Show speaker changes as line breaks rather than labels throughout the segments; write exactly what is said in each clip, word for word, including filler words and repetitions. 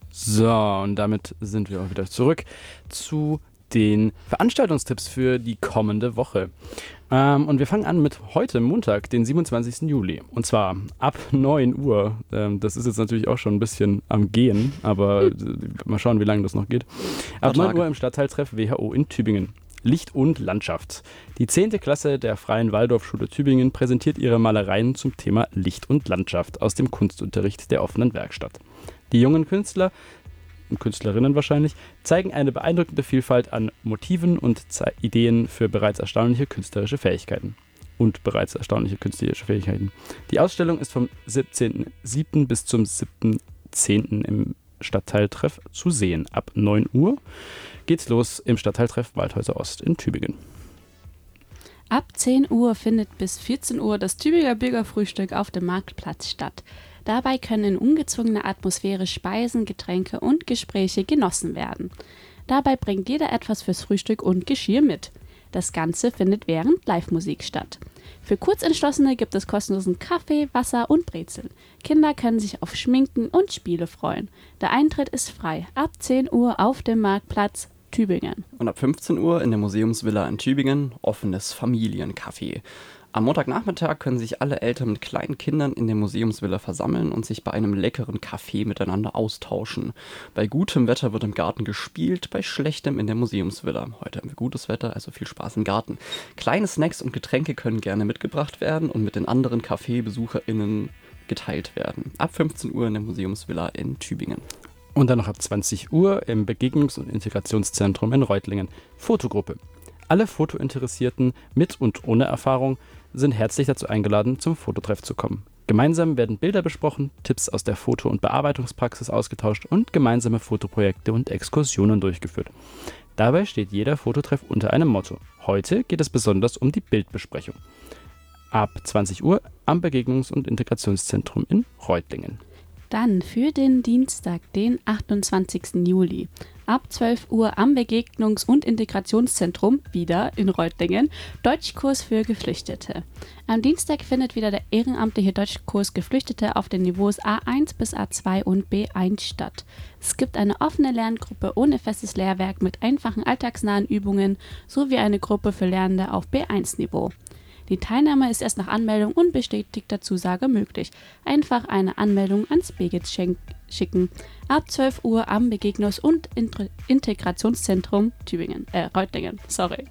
So, und damit sind wir auch wieder zurück zu den Veranstaltungstipps für die kommende Woche. Ähm, und wir fangen an mit heute, Montag, den siebenundzwanzigsten Juli. Und zwar ab neun Uhr. Ähm, das ist jetzt natürlich auch schon ein bisschen am Gehen, aber äh, mal schauen, wie lange das noch geht. Ab neun Uhr im Stadtteiltreff W H O in Tübingen. Licht und Landschaft. Die zehnte Klasse der Freien Waldorfschule Tübingen präsentiert ihre Malereien zum Thema Licht und Landschaft aus dem Kunstunterricht der offenen Werkstatt. Die jungen Künstler und Künstlerinnen wahrscheinlich zeigen eine beeindruckende Vielfalt an Motiven und Ze- Ideen für bereits erstaunliche künstlerische Fähigkeiten. Und bereits erstaunliche künstlerische Fähigkeiten. Die Ausstellung ist vom siebzehnten siebten bis zum siebten zehnten im Stadtteiltreff zu sehen. Ab neun Uhr geht's los im Stadtteiltreff Waldhäuser Ost in Tübingen.
Ab zehn Uhr findet bis vierzehn Uhr das Tübinger Bürgerfrühstück auf dem Marktplatz statt. Dabei können in ungezwungener Atmosphäre Speisen, Getränke und Gespräche genossen werden. Dabei bringt jeder etwas fürs Frühstück und Geschirr mit. Das Ganze findet während Live-Musik statt. Für Kurzentschlossene gibt es kostenlosen Kaffee, Wasser und Brezeln. Kinder können sich auf Schminken und Spiele freuen. Der Eintritt ist frei. Ab zehn Uhr auf dem Marktplatz Tübingen.
Und ab fünfzehn Uhr in der Museumsvilla in Tübingen offenes Familiencafé. Am Montagnachmittag können sich alle Eltern mit kleinen Kindern in der Museumsvilla versammeln und sich bei einem leckeren Kaffee miteinander austauschen. Bei gutem Wetter wird im Garten gespielt, bei schlechtem in der Museumsvilla. Heute haben wir gutes Wetter, also viel Spaß im Garten. Kleine Snacks und Getränke können gerne mitgebracht werden und mit den anderen KaffeebesucherInnen geteilt werden. Ab fünfzehn Uhr in der Museumsvilla in Tübingen.
Und dann noch ab zwanzig Uhr im Begegnungs- und Integrationszentrum in Reutlingen. Fotogruppe. Alle Fotointeressierten mit und ohne Erfahrung sind herzlich dazu eingeladen, zum Fototreff zu kommen. Gemeinsam werden Bilder besprochen, Tipps aus der Foto- und Bearbeitungspraxis ausgetauscht und gemeinsame Fotoprojekte und Exkursionen durchgeführt. Dabei steht jeder Fototreff unter einem Motto. Heute geht es besonders um die Bildbesprechung. Ab zwanzig Uhr am Begegnungs- und Integrationszentrum in Reutlingen.
Dann für den Dienstag, den achtundzwanzigsten Juli. Ab zwölf Uhr am Begegnungs- und Integrationszentrum, wieder in Reutlingen, Deutschkurs für Geflüchtete. Am Dienstag findet wieder der ehrenamtliche Deutschkurs Geflüchtete auf den Niveaus A eins bis A zwei und B eins statt. Es gibt eine offene Lerngruppe ohne festes Lehrwerk mit einfachen alltagsnahen Übungen sowie eine Gruppe für Lernende auf B eins Niveau. Die Teilnahme ist erst nach Anmeldung und bestätigter Zusage möglich. Einfach eine Anmeldung ans B G I T schicken. Ab zwölf Uhr am Begegnungs- und Inter- Integrationszentrum Tübingen, äh, Reutlingen, sorry.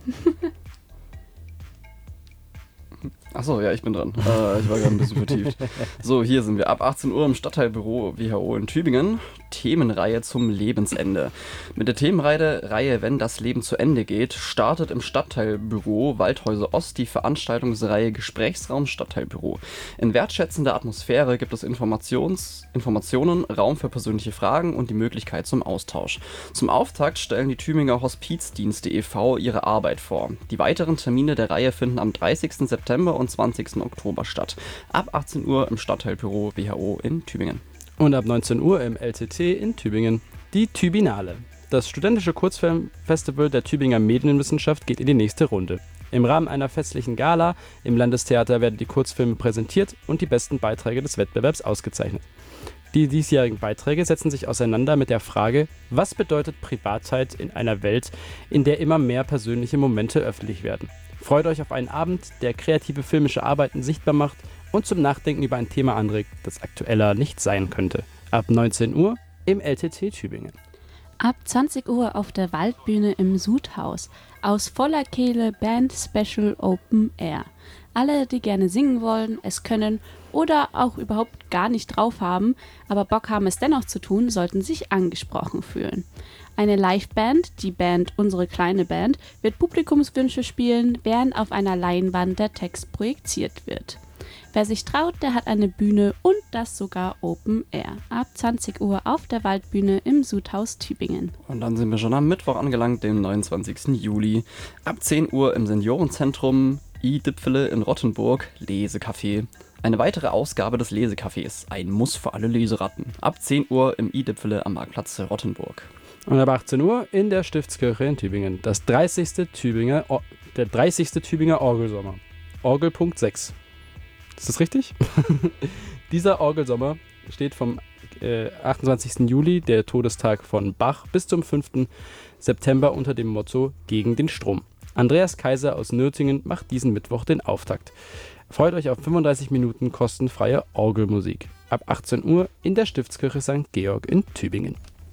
Achso, ja, ich bin dran. Äh, ich war gerade ein bisschen vertieft. So, hier sind wir ab achtzehn Uhr im Stadtteilbüro W H O in Tübingen. Themenreihe zum Lebensende. Mit der Themenreihe Reihe Wenn das Leben zu Ende geht, startet im Stadtteilbüro Waldhäuser Ost die Veranstaltungsreihe Gesprächsraum Stadtteilbüro. In wertschätzender Atmosphäre gibt es Informations, Informationen, Raum für persönliche Fragen und die Möglichkeit zum Austausch. Zum Auftakt stellen die Tübinger Hospizdienste e V ihre Arbeit vor. Die weiteren Termine der Reihe finden am dreißigsten September und zwanzigsten Oktober statt. Ab achtzehn Uhr im Stadtteilbüro W H O in Tübingen.
Und ab neunzehn Uhr im L T T in Tübingen die Tübinale. Das studentische Kurzfilmfestival der Tübinger Medienwissenschaft geht in die nächste Runde. Im Rahmen einer festlichen Gala im Landestheater werden die Kurzfilme präsentiert und die besten Beiträge des Wettbewerbs ausgezeichnet. Die diesjährigen Beiträge setzen sich auseinander mit der Frage, was bedeutet Privatheit in einer Welt, in der immer mehr persönliche Momente öffentlich werden. Freut euch auf einen Abend, der kreative filmische Arbeiten sichtbar macht und zum Nachdenken über ein Thema anregt, das aktueller nicht sein könnte. Ab neunzehn Uhr im L T T Tübingen.
Ab zwanzig Uhr auf der Waldbühne im Sudhaus. Aus voller Kehle Band Special Open Air. Alle, die gerne singen wollen, es können oder auch überhaupt gar nicht drauf haben, aber Bock haben, es dennoch zu tun, sollten sich angesprochen fühlen. Eine Liveband, die Band Unsere kleine Band, wird Publikumswünsche spielen, während auf einer Leinwand der Text projiziert wird. Wer sich traut, der hat eine Bühne und das sogar Open Air. Ab zwanzig Uhr auf der Waldbühne im Sudhaus Tübingen.
Und dann sind wir schon am Mittwoch angelangt, dem neunundzwanzigsten Juli. Ab zehn Uhr im Seniorenzentrum I-Dipfele in Rottenburg, Lesecafé. Eine weitere Ausgabe des Lesecafés, ein Muss für alle Leseratten. Ab zehn Uhr im I-Dipfele am Marktplatz Rottenburg.
Und ab achtzehn Uhr in der Stiftskirche in Tübingen. Das dreißigste Tübinger, Or- der dreißigste Tübinger Orgelsommer. Orgelpunkt sechs. Ist das richtig? Dieser Orgelsommer steht vom äh, achtundzwanzigsten Juli, der Todestag von Bach, bis zum fünften September unter dem Motto Gegen den Strom. Andreas Kaiser aus Nürtingen macht diesen Mittwoch den Auftakt. Freut euch auf fünfunddreißig Minuten kostenfreie Orgelmusik. Ab achtzehn Uhr in der Stiftskirche Sankt Georg in Tübingen.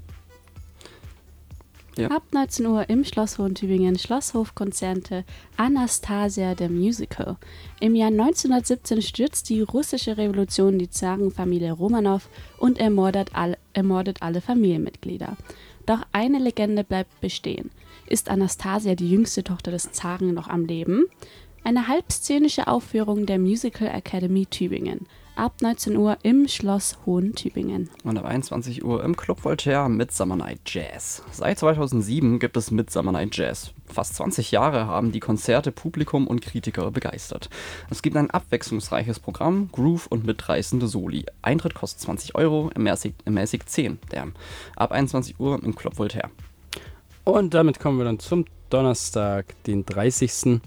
Ja. Ab neunzehn Uhr im Schloss Hohentübingen Schlosshofkonzerte Anastasia the Musical. Im Jahr neunzehnhundertsiebzehn stürzt die russische Revolution die Zarenfamilie Romanow und ermordet, all, ermordet alle Familienmitglieder. Doch eine Legende bleibt bestehen. Ist Anastasia, die jüngste Tochter des Zaren, noch am Leben? Eine halbszenische Aufführung der Musical Academy Tübingen. Ab neunzehn Uhr im Schloss Hohentübingen.
Und ab einundzwanzig Uhr im Club Voltaire Midsummer Night Jazz. Seit zweitausendsieben gibt es Midsummer Night Jazz. Fast zwanzig Jahre haben die Konzerte Publikum und Kritiker begeistert. Es gibt ein abwechslungsreiches Programm, Groove und mitreißende Soli. Eintritt kostet zwanzig Euro, ermäßigt, ermäßigt zehn. Damn. Ab einundzwanzig Uhr im Club Voltaire.
Und damit kommen wir dann zum Donnerstag, den dreißigsten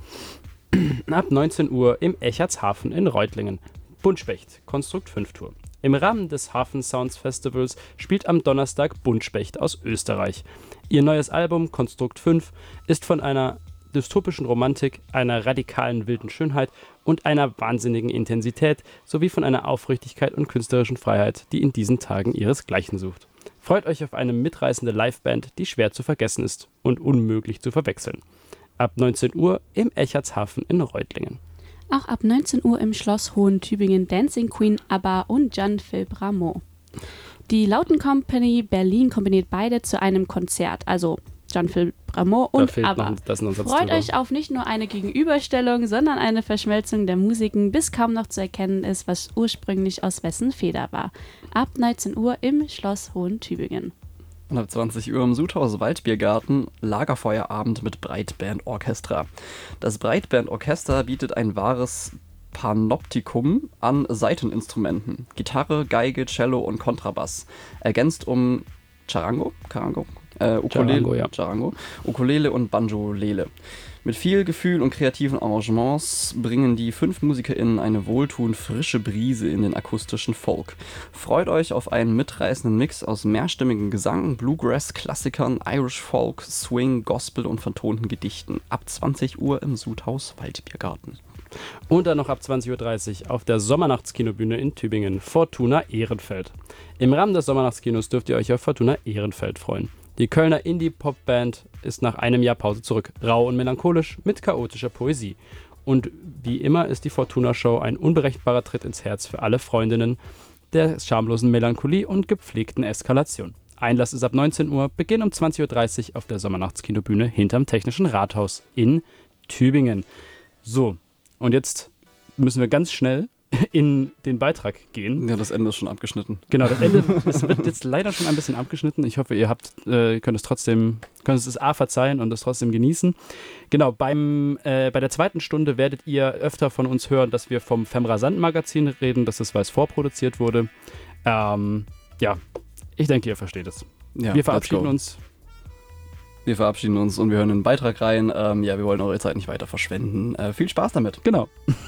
ab neunzehn Uhr im Echertshafen in Reutlingen. Buntspecht, Konstrukt fünf Tour. Im Rahmen des Hafen Sounds Festivals spielt am Donnerstag Buntspecht aus Österreich. Ihr neues Album Konstrukt fünf ist von einer dystopischen Romantik, einer radikalen wilden Schönheit und einer wahnsinnigen Intensität sowie von einer Aufrichtigkeit und künstlerischen Freiheit, die in diesen Tagen ihresgleichen sucht. Freut euch auf eine mitreißende Liveband, die schwer zu vergessen ist und unmöglich zu verwechseln. Ab neunzehn Uhr im Echertshafen in Reutlingen.
Auch ab neunzehn Uhr im Schloss Hohentübingen Dancing Queen ABBA und Jean-Philippe Rameau. Die Lauten Company Berlin kombiniert beide zu einem Konzert, also Jean-Philippe Rameau und ABBA. Freut euch auf nicht nur eine Gegenüberstellung, sondern eine Verschmelzung der Musiken, bis kaum noch zu erkennen ist, was ursprünglich aus wessen Feder war. Ab neunzehn Uhr im Schloss Hohentübingen.
Und ab zwanzig Uhr im Sudhaus Waldbiergarten Lagerfeuerabend mit Breitbandorchester. Das Breitbandorchester bietet ein wahres Panoptikum an Saiteninstrumenten. Gitarre, Geige, Cello und Kontrabass. Ergänzt um Charango, Charango, äh, Ukulele,
Charango, ja.
Charango, Ukulele und Banjolele. Mit viel Gefühl und kreativen Arrangements bringen die fünf MusikerInnen eine wohltuend frische Brise in den akustischen Folk. Freut euch auf einen mitreißenden Mix aus mehrstimmigem Gesang, Bluegrass-Klassikern, Irish Folk, Swing, Gospel und vertonten Gedichten. Ab zwanzig Uhr im Sudhaus Waldbiergarten.
Und dann noch ab zwanzig Uhr dreißig auf der Sommernachtskinobühne in Tübingen, Fortuna Ehrenfeld. Im Rahmen des Sommernachtskinos dürft ihr euch auf Fortuna Ehrenfeld freuen. Die Kölner Indie-Pop-Band ist nach einem Jahr Pause zurück, rau und melancholisch mit chaotischer Poesie. Und wie immer ist die Fortuna-Show ein unberechenbarer Tritt ins Herz für alle Freundinnen der schamlosen Melancholie und gepflegten Eskalation. Einlass ist ab neunzehn Uhr, Beginn um zwanzig Uhr dreißig auf der Sommernachtskino-Bühne hinterm Technischen Rathaus in Tübingen. So, und jetzt müssen wir ganz schnell in den Beitrag gehen.
Ja, das Ende ist schon abgeschnitten.
Genau, das Ende es wird jetzt leider schon ein bisschen abgeschnitten. Ich hoffe, ihr habt, äh, könnt es trotzdem, könnt es das A verzeihen und es trotzdem genießen. Genau, beim, äh, bei der zweiten Stunde werdet ihr öfter von uns hören, dass wir vom Femrasant-Magazin reden, dass das weiß vorproduziert wurde. Ähm, ja, ich denke, ihr versteht es.
Ja,
wir verabschieden uns.
Wir verabschieden uns und wir hören in den Beitrag rein. Ähm, ja, wir wollen eure Zeit nicht weiter verschwenden. Äh, viel Spaß damit.
Genau.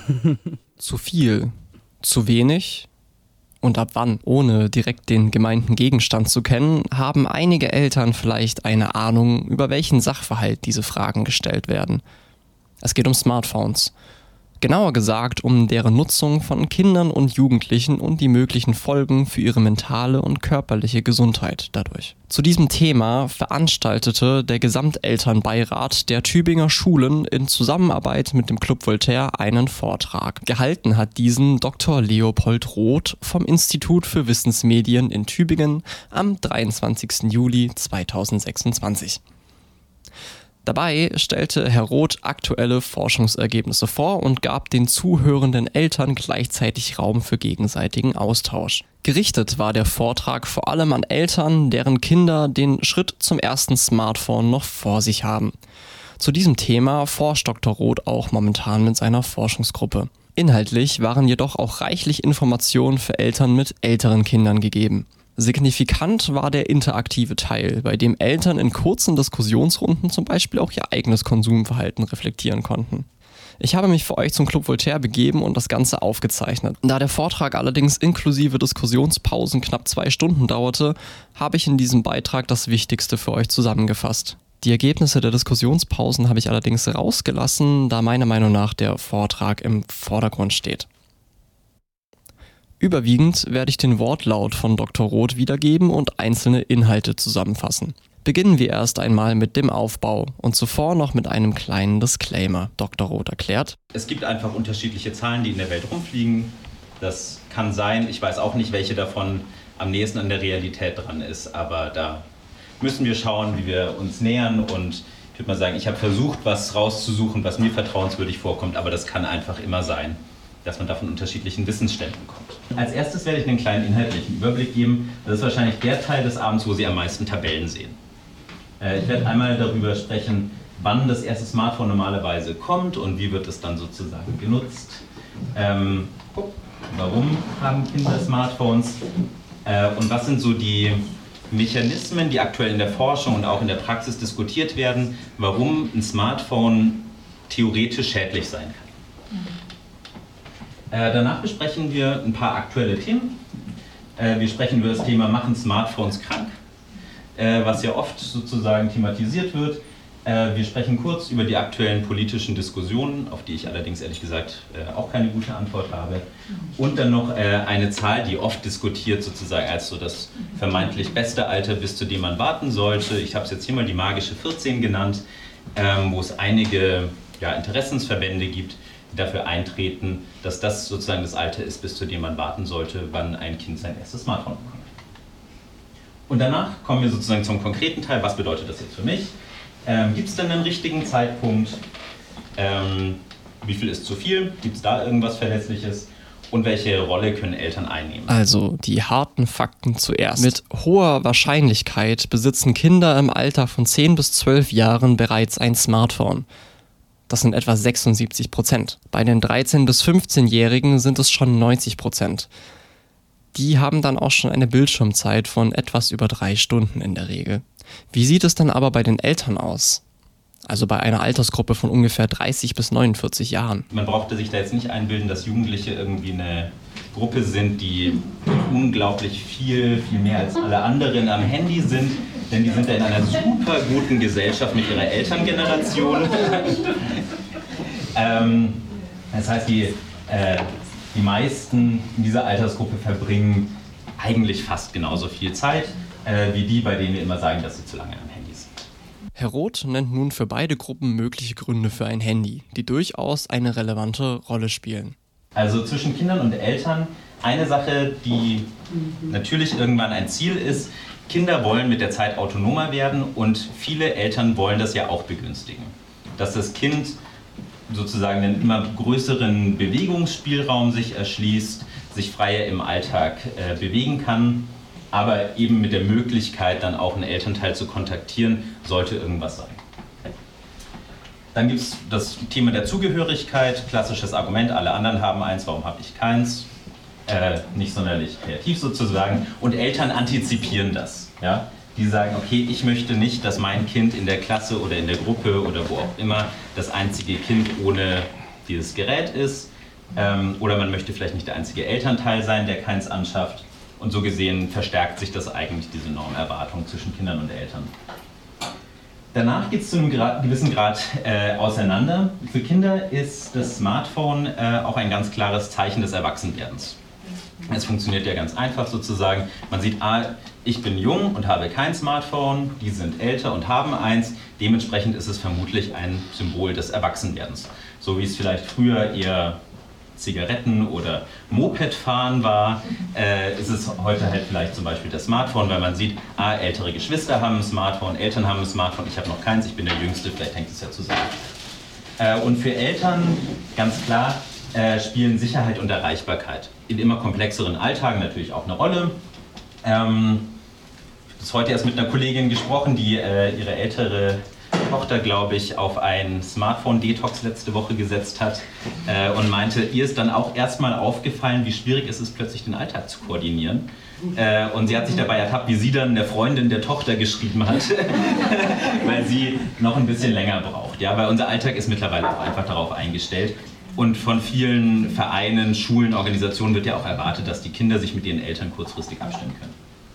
Zu viel, zu wenig und ab wann? Ohne direkt den gemeinten Gegenstand zu kennen, haben einige Eltern vielleicht eine Ahnung, über welchen Sachverhalt diese Fragen gestellt werden. Es geht um Smartphones. Genauer gesagt um deren Nutzung von Kindern und Jugendlichen und die möglichen Folgen für ihre mentale und körperliche Gesundheit dadurch. Zu diesem Thema veranstaltete der Gesamtelternbeirat der Tübinger Schulen in Zusammenarbeit mit dem Club Voltaire einen Vortrag. Gehalten hat diesen Doktor Leopold Roth vom Institut für Wissensmedien in Tübingen am dreiundzwanzigsten Juli zweitausendsechsundzwanzig. Dabei stellte Herr Roth aktuelle Forschungsergebnisse vor und gab den zuhörenden Eltern gleichzeitig Raum für gegenseitigen Austausch. Gerichtet war der Vortrag vor allem an Eltern, deren Kinder den Schritt zum ersten Smartphone noch vor sich haben. Zu diesem Thema forscht Doktor Roth auch momentan mit seiner Forschungsgruppe. Inhaltlich waren jedoch auch reichlich Informationen für Eltern mit älteren Kindern gegeben. Signifikant war der interaktive Teil, bei dem Eltern in kurzen Diskussionsrunden zum Beispiel auch ihr eigenes Konsumverhalten reflektieren konnten. Ich habe mich für euch zum Club Voltaire begeben und das Ganze aufgezeichnet. Da der Vortrag allerdings inklusive Diskussionspausen knapp zwei Stunden dauerte, habe ich in diesem Beitrag das Wichtigste für euch zusammengefasst. Die Ergebnisse der Diskussionspausen habe ich allerdings rausgelassen, da meiner Meinung nach der Vortrag im Vordergrund steht. Überwiegend werde ich den Wortlaut von Doktor Roth wiedergeben und einzelne Inhalte zusammenfassen. Beginnen wir erst einmal mit dem Aufbau und zuvor noch mit einem kleinen Disclaimer. Doktor Roth erklärt:
Es gibt einfach unterschiedliche Zahlen, die in der Welt rumfliegen. Das kann sein, ich weiß auch nicht, welche davon am nächsten an der Realität dran ist, aber da müssen wir schauen, wie wir uns nähern, und ich würde mal sagen, ich habe versucht, was rauszusuchen, was mir vertrauenswürdig vorkommt, aber das kann einfach immer sein, dass man da von unterschiedlichen Wissensständen kommt. Als erstes werde ich einen kleinen inhaltlichen Überblick geben. Das ist wahrscheinlich der Teil des Abends, wo Sie am meisten Tabellen sehen. Ich werde einmal darüber sprechen, wann das erste Smartphone normalerweise kommt und wie wird es dann sozusagen genutzt. Ähm, warum haben Kinder Smartphones? Äh, und was sind so die Mechanismen, die aktuell in der Forschung und auch in der Praxis diskutiert werden, warum ein Smartphone theoretisch schädlich sein kann. Äh, danach besprechen wir ein paar aktuelle Themen. Äh, wir sprechen über das Thema Machen Smartphones krank? Was ja oft sozusagen thematisiert wird. Wir sprechen kurz über die aktuellen politischen Diskussionen, auf die ich allerdings ehrlich gesagt auch keine gute Antwort habe. Und dann noch eine Zahl, die oft diskutiert sozusagen als so das vermeintlich beste Alter, bis zu dem man warten sollte. Ich habe es jetzt hier mal die magische vierzehn genannt, wo es einige ja, Interessensverbände gibt, die dafür eintreten, dass das sozusagen das Alter ist, bis zu dem man warten sollte, wann ein Kind sein erstes Smartphone bekommt. Und danach kommen wir sozusagen zum konkreten Teil. Was bedeutet das jetzt für mich? Ähm, Gibt es denn einen richtigen Zeitpunkt? Ähm, wie viel ist zu viel? Gibt es da irgendwas Verlässliches? Und welche Rolle können Eltern einnehmen?
Also die harten Fakten zuerst. Mit hoher Wahrscheinlichkeit besitzen Kinder im Alter von zehn bis zwölf Jahren bereits ein Smartphone. Das sind etwa sechsundsiebzig Prozent. Bei den dreizehn- bis fünfzehnjährigen sind es schon neunzig Prozent. Die haben dann auch schon eine Bildschirmzeit von etwas über drei Stunden in der Regel. Wie sieht es dann aber bei den Eltern aus? Also bei einer Altersgruppe von ungefähr dreißig bis neunundvierzig Jahren.
Man brauchte sich da jetzt nicht einbilden, dass Jugendliche irgendwie eine Gruppe sind, die unglaublich viel, viel mehr als alle anderen am Handy sind. Denn die sind ja in einer super guten Gesellschaft mit ihrer Elterngeneration. ähm, das heißt, die... Äh, Die meisten in dieser Altersgruppe verbringen eigentlich fast genauso viel Zeit äh, wie die, bei denen wir immer sagen, dass sie zu lange am Handy sind.
Herr Roth nennt nun für beide Gruppen mögliche Gründe für ein Handy, die durchaus eine relevante Rolle spielen.
Also zwischen Kindern und Eltern eine Sache, die natürlich irgendwann ein Ziel ist. Kinder wollen mit der Zeit autonomer werden und viele Eltern wollen das ja auch begünstigen. Dass das Kind sozusagen einen immer größeren Bewegungsspielraum sich erschließt, sich freier im Alltag äh, bewegen kann, aber eben mit der Möglichkeit, dann auch einen Elternteil zu kontaktieren, sollte irgendwas sein. Dann gibt es das Thema der Zugehörigkeit, klassisches Argument, alle anderen haben eins, warum habe ich keins? Äh, nicht sonderlich kreativ sozusagen. Und Eltern antizipieren das. Ja? Die sagen, okay, ich möchte nicht, dass mein Kind in der Klasse oder in der Gruppe oder wo auch immer das einzige Kind ohne dieses Gerät ist. Ähm, oder man möchte vielleicht nicht der einzige Elternteil sein, der keins anschafft. Und so gesehen verstärkt sich das eigentlich, diese Normerwartung zwischen Kindern und Eltern. Danach geht es zu einem Grad, gewissen Grad äh, auseinander. Für Kinder ist das Smartphone äh, auch ein ganz klares Zeichen des Erwachsenwerdens. Es funktioniert ja ganz einfach sozusagen. Man sieht, ah, ich bin jung und habe kein Smartphone, die sind älter und haben eins. Dementsprechend ist es vermutlich ein Symbol des Erwachsenwerdens. So wie es vielleicht früher eher Zigaretten oder Mopedfahren war, äh, ist es heute halt vielleicht zum Beispiel das Smartphone, weil man sieht, ah, ältere Geschwister haben ein Smartphone, Eltern haben ein Smartphone, ich habe noch keins, ich bin der Jüngste, vielleicht hängt es ja zusammen. Äh, und für Eltern, ganz klar, äh, spielen Sicherheit und Erreichbarkeit in immer komplexeren Alltagen natürlich auch eine Rolle. Ähm, ich habe heute erst mit einer Kollegin gesprochen, die äh, ihre ältere Tochter, glaube ich, auf einen Smartphone-Detox letzte Woche gesetzt hat äh, und meinte, ihr ist dann auch erstmal aufgefallen, wie schwierig es ist, plötzlich den Alltag zu koordinieren. Äh, und sie hat sich dabei ertappt, wie sie dann der Freundin der Tochter geschrieben hat, weil sie noch ein bisschen länger braucht. ja, weil unser Alltag ist mittlerweile auch einfach darauf eingestellt. Und von vielen Vereinen, Schulen, Organisationen wird ja auch erwartet, dass die Kinder sich mit ihren Eltern kurzfristig abstimmen können.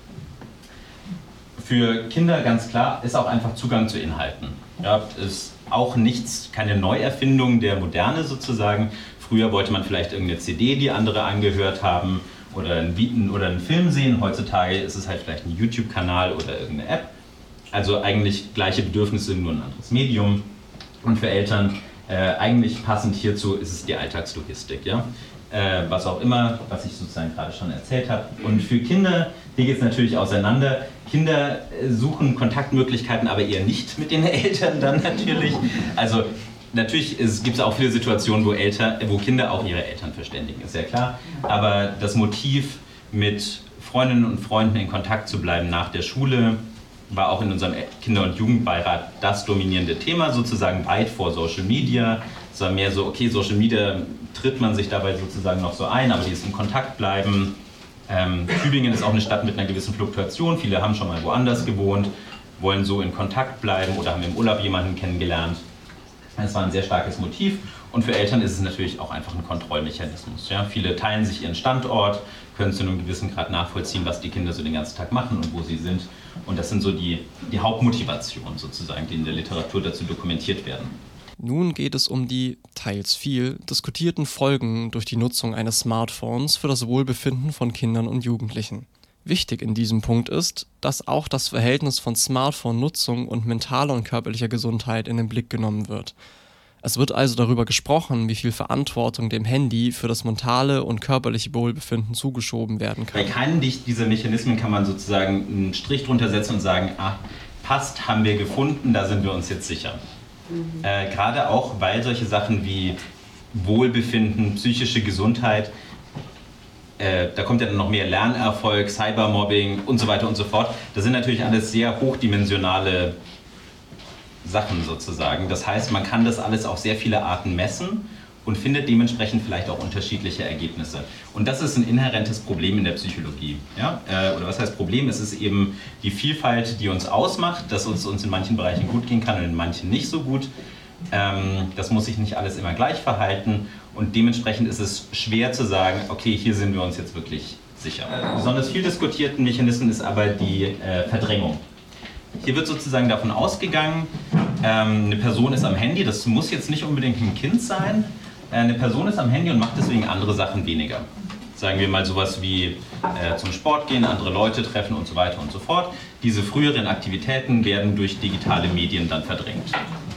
Für Kinder ganz klar ist auch einfach Zugang zu Inhalten. Ja, ist auch nichts, keine Neuerfindung der Moderne sozusagen. Früher wollte man vielleicht irgendeine C D, die andere angehört haben, oder einen, oder einen Film sehen. Heutzutage ist es halt vielleicht ein YouTube-Kanal oder irgendeine App. Also eigentlich gleiche Bedürfnisse, nur ein anderes Medium. Und für Eltern äh, eigentlich passend hierzu ist es die Alltagslogistik. Ja? Äh, was auch immer, was ich sozusagen gerade schon erzählt habe. Und für Kinder, hier geht es natürlich auseinander. Kinder äh, suchen Kontaktmöglichkeiten, aber eher nicht mit den Eltern dann natürlich. Also natürlich gibt es auch viele Situationen, wo, Eltern, wo Kinder auch ihre Eltern verständigen, ist ja klar. Aber das Motiv, mit Freundinnen und Freunden in Kontakt zu bleiben nach der Schule, war auch in unserem Kinder- und Jugendbeirat das dominierende Thema, sozusagen weit vor Social Media. Es war mehr so, okay, Social Media tritt man sich dabei sozusagen noch so ein, aber die ist in Kontakt bleiben. Ähm, Tübingen ist auch eine Stadt mit einer gewissen Fluktuation. Viele haben schon mal woanders gewohnt, wollen so in Kontakt bleiben oder haben im Urlaub jemanden kennengelernt. Es war ein sehr starkes Motiv und für Eltern ist es natürlich auch einfach ein Kontrollmechanismus. Ja? Viele teilen sich ihren Standort, können zu einem gewissen Grad nachvollziehen, was die Kinder so den ganzen Tag machen und wo sie sind. Und das sind so die, die Hauptmotivationen sozusagen, die in der Literatur dazu dokumentiert werden.
Nun geht es um die, teils viel, diskutierten Folgen durch die Nutzung eines Smartphones für das Wohlbefinden von Kindern und Jugendlichen. Wichtig in diesem Punkt ist, dass auch das Verhältnis von Smartphone-Nutzung und mentaler und körperlicher Gesundheit in den Blick genommen wird. Es wird also darüber gesprochen, wie viel Verantwortung dem Handy für das mentale und körperliche Wohlbefinden zugeschoben werden kann.
Bei keinem dieser Mechanismen kann man sozusagen einen Strich drunter setzen und sagen, ah, passt, haben wir gefunden, da sind wir uns jetzt sicher. Mhm. Äh, gerade auch, weil solche Sachen wie Wohlbefinden, psychische Gesundheit, Äh, da kommt ja dann noch mehr Lernerfolg, Cybermobbing und so weiter und so fort. Das sind natürlich alles sehr hochdimensionale Sachen sozusagen. Das heißt, man kann das alles auf sehr viele Arten messen und findet dementsprechend vielleicht auch unterschiedliche Ergebnisse. Und das ist ein inhärentes Problem in der Psychologie. Ja? Äh, oder was heißt Problem? Es ist eben die Vielfalt, die uns ausmacht, dass uns, uns in manchen Bereichen gut gehen kann und in manchen nicht so gut. Ähm, das muss sich nicht alles immer gleich verhalten. Und dementsprechend ist es schwer zu sagen, okay, hier sind wir uns jetzt wirklich sicher. Besonders viel diskutierten Mechanismen ist aber die äh, Verdrängung. Hier wird sozusagen davon ausgegangen, ähm, eine Person ist am Handy, das muss jetzt nicht unbedingt ein Kind sein, äh, eine Person ist am Handy und macht deswegen andere Sachen weniger. Sagen wir mal sowas wie äh, zum Sport gehen, andere Leute treffen und so weiter und so fort. Diese früheren Aktivitäten werden durch digitale Medien dann verdrängt.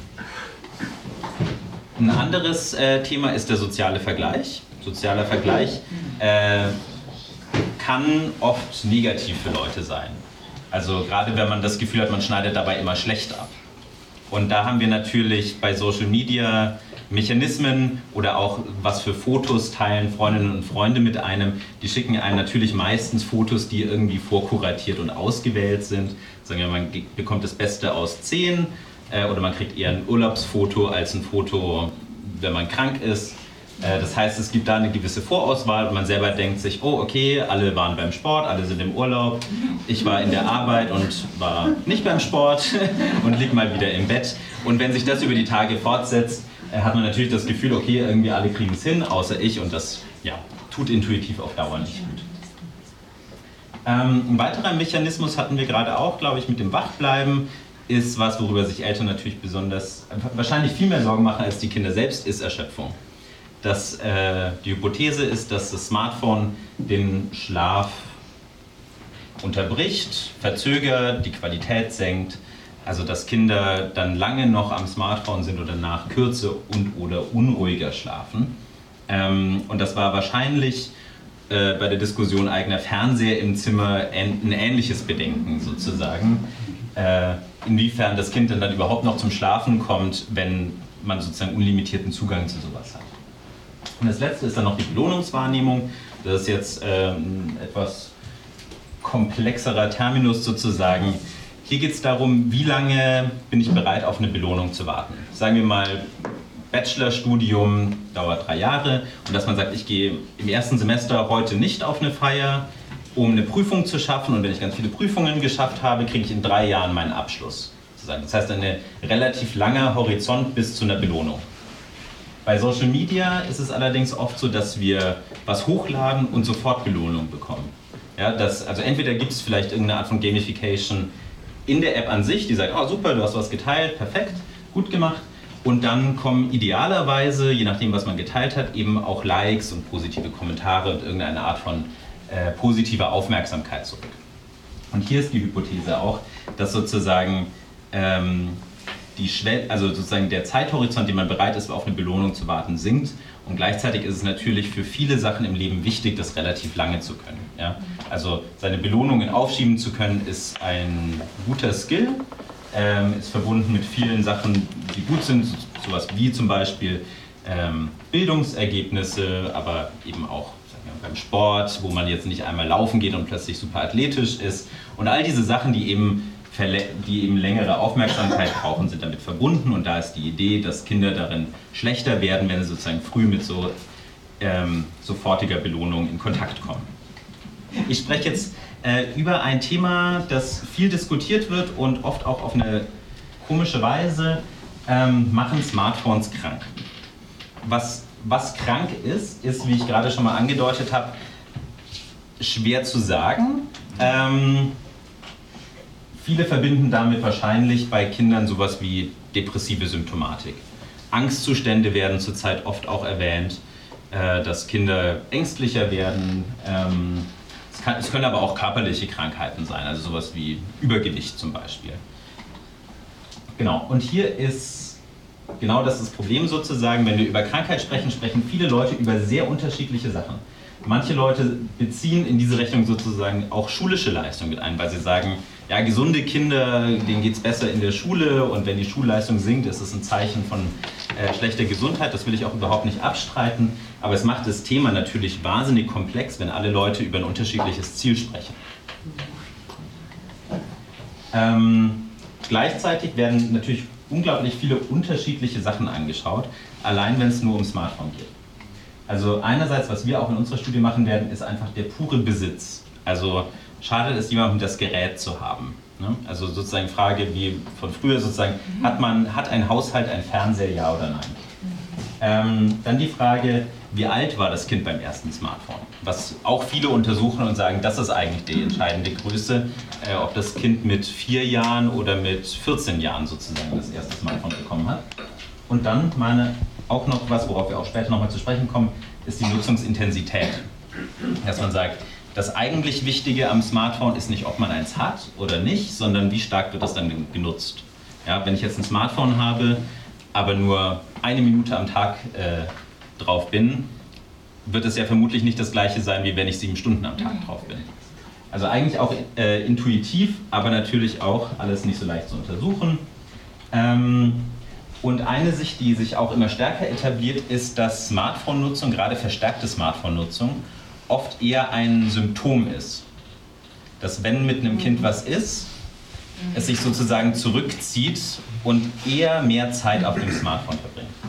Ein anderes äh, Thema ist der soziale Vergleich. Sozialer Vergleich äh, kann oft negativ für Leute sein. Also gerade wenn man das Gefühl hat, man schneidet dabei immer schlecht ab. Und da haben wir natürlich bei Social Media Mechanismen oder auch was für Fotos teilen Freundinnen und Freunde mit einem. Die schicken einem natürlich meistens Fotos, die irgendwie vorkuratiert und ausgewählt sind. Sagen wir, man bekommt das Beste aus zehn. Oder man kriegt eher ein Urlaubsfoto als ein Foto, wenn man krank ist. Das heißt, es gibt da eine gewisse Vorauswahl und man selber denkt sich, oh okay, alle waren beim Sport, alle sind im Urlaub. Ich war in der Arbeit und war nicht beim Sport und lieg mal wieder im Bett. Und wenn sich das über die Tage fortsetzt, hat man natürlich das Gefühl, okay, irgendwie alle kriegen es hin, außer ich. Und das ja, tut intuitiv auf Dauer nicht gut. Ähm, ein weiterer Mechanismus hatten wir gerade auch, glaube ich, mit dem Wachbleiben. Ist was, worüber sich Eltern natürlich besonders, wahrscheinlich viel mehr Sorgen machen als die Kinder selbst, ist Erschöpfung. Das, äh, die Hypothese ist, dass das Smartphone den Schlaf unterbricht, verzögert, die Qualität senkt, also dass Kinder dann lange noch am Smartphone sind oder nach kürzer und oder unruhiger schlafen. Ähm, und das war wahrscheinlich äh, bei der Diskussion eigener Fernseher im Zimmer ein ähnliches Bedenken sozusagen. Äh, inwiefern das Kind dann, dann überhaupt noch zum Schlafen kommt, wenn man sozusagen unlimitierten Zugang zu sowas hat. Und das letzte ist dann noch die Belohnungswahrnehmung. Das ist jetzt äh, ein etwas komplexerer Terminus sozusagen. Hier geht es darum, wie lange bin ich bereit, auf eine Belohnung zu warten. Sagen wir mal, Bachelorstudium dauert drei Jahre und dass man sagt, ich gehe im ersten Semester heute nicht auf eine Feier, um eine Prüfung zu schaffen, und wenn ich ganz viele Prüfungen geschafft habe, kriege ich in drei Jahren meinen Abschluss. sozusagen. Das heißt, ein relativ langer Horizont bis zu einer Belohnung. Bei Social Media ist es allerdings oft so, dass wir was hochladen und sofort Belohnung bekommen. Ja, das, also entweder gibt es vielleicht irgendeine Art von Gamification in der App an sich, die sagt, oh super, du hast was geteilt, perfekt, gut gemacht. Und dann kommen idealerweise, je nachdem was man geteilt hat, eben auch Likes und positive Kommentare und irgendeine Art von äh, positiver Aufmerksamkeit zurück. Und hier ist die Hypothese auch, dass sozusagen ähm, die Schwell- also sozusagen der Zeithorizont, den man bereit ist, auf eine Belohnung zu warten, sinkt. Und gleichzeitig ist es natürlich für viele Sachen im Leben wichtig, das relativ lange zu können. Ja? Also seine Belohnungen aufschieben zu können, ist ein guter Skill, ähm, ist verbunden mit vielen Sachen, die gut sind, sowas wie zum Beispiel ähm, Bildungsergebnisse, aber eben auch sagen wir, beim Sport, wo man jetzt nicht einmal laufen geht und plötzlich super athletisch ist. Und all diese Sachen, die eben die eben längere Aufmerksamkeit brauchen, sind damit verbunden. Und da ist die Idee, dass Kinder darin schlechter werden, wenn sie sozusagen früh mit so ähm, sofortiger Belohnung in Kontakt kommen. Ich spreche jetzt äh, über ein Thema, das viel diskutiert wird und oft auch auf eine komische Weise ähm, machen Smartphones krank. Was, was krank ist, ist, wie ich gerade schon mal angedeutet habe, schwer zu sagen. Ähm, Viele verbinden damit wahrscheinlich bei Kindern sowas wie depressive Symptomatik. Angstzustände werden zurzeit oft auch erwähnt, äh, dass Kinder ängstlicher werden. Ähm, es, kann, es können aber auch körperliche Krankheiten sein, also sowas wie Übergewicht zum Beispiel. Genau, und hier ist genau das, das Problem sozusagen, wenn wir über Krankheit sprechen, sprechen viele Leute über sehr unterschiedliche Sachen. Manche Leute beziehen in diese Rechnung sozusagen auch schulische Leistung mit ein, weil sie sagen, ja, gesunde Kinder, denen geht es besser in der Schule und wenn die Schulleistung sinkt, ist es ein Zeichen von äh, schlechter Gesundheit. Das will ich auch überhaupt nicht abstreiten, aber es macht das Thema natürlich wahnsinnig komplex, wenn alle Leute über ein unterschiedliches Ziel sprechen. Ähm, gleichzeitig werden natürlich unglaublich viele unterschiedliche Sachen angeschaut, allein wenn es nur um Smartphone geht. Also einerseits, was wir auch in unserer Studie machen werden, ist einfach der pure Besitz. Also schadet es jemandem, das Gerät zu haben? Ne? Also sozusagen Frage wie von früher sozusagen, hat man, hat ein Haushalt einen Fernseher, ja oder nein? Ähm, dann die Frage, wie alt war das Kind beim ersten Smartphone? Was auch viele untersuchen und sagen, das ist eigentlich die entscheidende Größe, äh, ob das Kind mit vier Jahren oder mit vierzehn Jahren sozusagen das erste Smartphone bekommen hat. Und dann meine auch noch was, worauf wir auch später nochmal zu sprechen kommen, ist die Nutzungsintensität. Dass man sagt, das eigentlich Wichtige am Smartphone ist nicht, ob man eins hat oder nicht, sondern wie stark wird das dann genutzt. Ja, wenn ich jetzt ein Smartphone habe, aber nur eine Minute am Tag äh, drauf bin, wird es ja vermutlich nicht das gleiche sein, wie wenn ich sieben Stunden am Tag drauf bin. Also eigentlich auch äh, intuitiv, aber natürlich auch alles nicht so leicht zu untersuchen. Ähm, Und eine Sicht, die sich auch immer stärker etabliert, ist, dass Smartphone-Nutzung, gerade verstärkte Smartphone-Nutzung, oft eher ein Symptom ist. Dass wenn mit einem Kind was ist, es sich sozusagen zurückzieht und eher mehr Zeit auf dem Smartphone verbringt.